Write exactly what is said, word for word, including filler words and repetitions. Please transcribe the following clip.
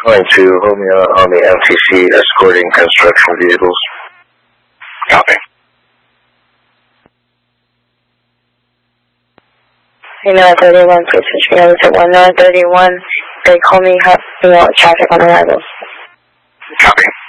Going to Romeo on the M T C escorting construction vehicles. Copy. Email thirty-one, please switch me over to one nine thirty-one. They call me, you know, traffic on arrival. Copy.